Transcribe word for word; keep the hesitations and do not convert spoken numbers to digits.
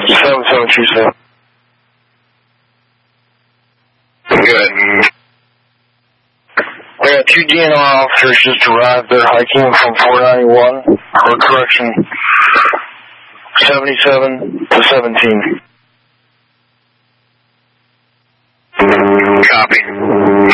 seven seven two seven. Good. We got two D N R officers just arrived. They're hiking from four ninety-one, or correction, seventy-seven to seventeen. Copy.